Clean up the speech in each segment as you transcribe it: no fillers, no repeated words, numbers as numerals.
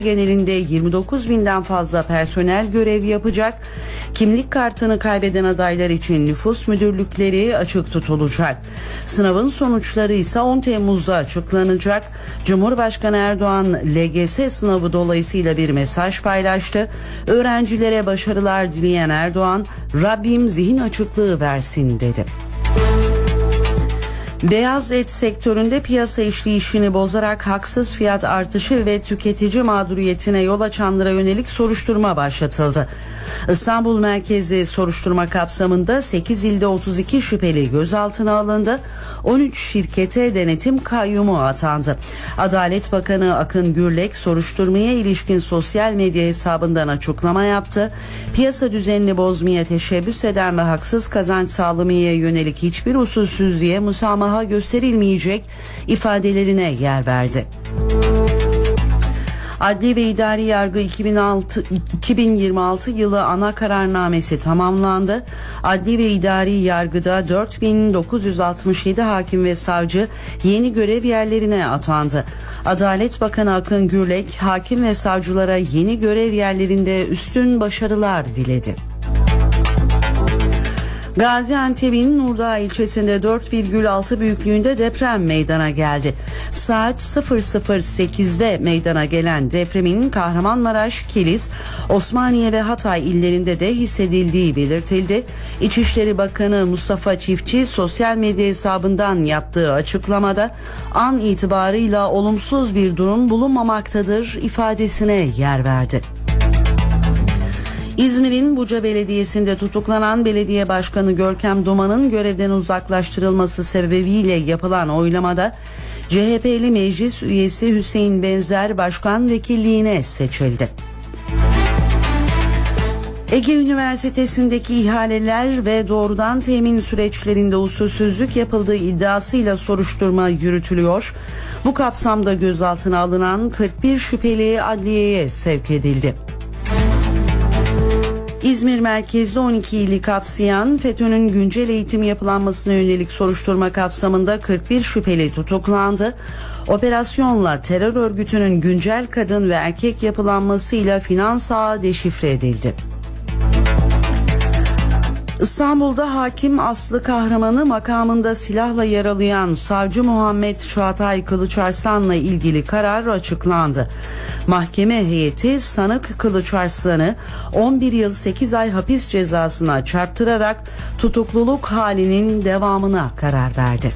genelinde 29 binden fazla personel görev yapacak. Kimlik kartını kaybeden adaylar için nüfus müdürlükleri açık tutulacak. Sınavın sonuçları ise 10 Temmuz'da açıklanacak. Cumhurbaşkanı Erdoğan LGS sınavı dolayısıyla bir mesaj paylaştı. Öğrencilere başarılar dileyen Erdoğan, "Rabbim zihin açıklığı versin" dedi. Beyaz et sektöründe piyasa işleyişini bozarak haksız fiyat artışı ve tüketici mağduriyetine yol açanlara yönelik soruşturma başlatıldı. İstanbul merkezi soruşturma kapsamında 8 ilde 32 şüpheli gözaltına alındı. 13 şirkete denetim kayyumu atandı. Adalet Bakanı Akın Gürlek soruşturmaya ilişkin sosyal medya hesabından açıklama yaptı. Piyasa düzenini bozmaya teşebbüs eden ve haksız kazanç sağlamaya yönelik hiçbir usulsüzlüğe müsamaha gösterilmeyecek ifadelerine yer verdi. Adli ve İdari Yargı 2026 yılı ana kararnamesi tamamlandı. Adli ve İdari Yargıda 4967 hakim ve savcı yeni görev yerlerine atandı. Adalet Bakanı Akın Gürlek hakim ve savcılara yeni görev yerlerinde üstün başarılar diledi. Gaziantep'in Nurdağ ilçesinde 4,6 büyüklüğünde deprem meydana geldi. Saat 00:08'de meydana gelen depremin Kahramanmaraş, Kilis, Osmaniye ve Hatay illerinde de hissedildiği belirtildi. İçişleri Bakanı Mustafa Çiftçi sosyal medya hesabından yaptığı açıklamada an itibarıyla olumsuz bir durum bulunmamaktadır ifadesine yer verdi. İzmir'in Buca Belediyesi'nde tutuklanan belediye başkanı Görkem Duman'ın görevden uzaklaştırılması sebebiyle yapılan oylamada CHP'li meclis üyesi Hüseyin Benzer başkan vekilliğine seçildi. Ege Üniversitesi'ndeki ihaleler ve doğrudan temin süreçlerinde usulsüzlük yapıldığı iddiasıyla soruşturma yürütülüyor. Bu kapsamda gözaltına alınan 41 şüpheli adliyeye sevk edildi. İzmir merkezli 12 ili kapsayan FETÖ'nün güncel eğitim yapılanmasına yönelik soruşturma kapsamında 41 şüpheli tutuklandı. Operasyonla terör örgütünün güncel kadın ve erkek yapılanmasıyla finans ağı deşifre edildi. İstanbul'da hakim Aslı Kahraman'ı makamında silahla yaralayan savcı Muhammed Çağatay Kılıçarslan'la ilgili karar açıklandı. Mahkeme heyeti sanık Kılıçarslan'ı 11 yıl 8 ay hapis cezasına çarptırarak tutukluluk halinin devamına karar verdi.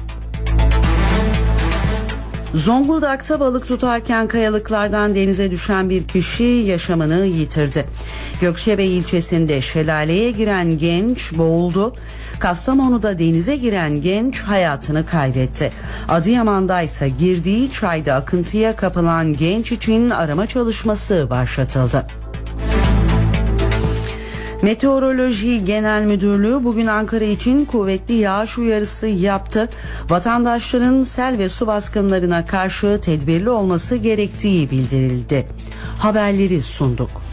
Zonguldak'ta balık tutarken kayalıklardan denize düşen bir kişi yaşamını yitirdi. Gökçebey ilçesinde şelaleye giren genç boğuldu. Kastamonu'da denize giren genç hayatını kaybetti. Adıyaman'da ise girdiği çayda akıntıya kapılan genç için arama çalışması başlatıldı. Meteoroloji Genel Müdürlüğü bugün Ankara için kuvvetli yağış uyarısı yaptı. Vatandaşların sel ve su baskınlarına karşı tedbirli olması gerektiği bildirildi. Haberleri sunduk.